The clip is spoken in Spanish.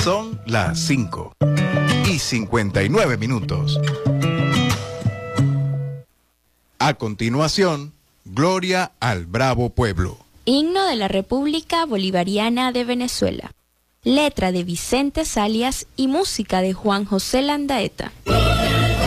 Son las 5:59. A continuación, Gloria al Bravo Pueblo. Himno de la República Bolivariana de Venezuela. Letra de Vicente Salias y música de Juan José Landaeta.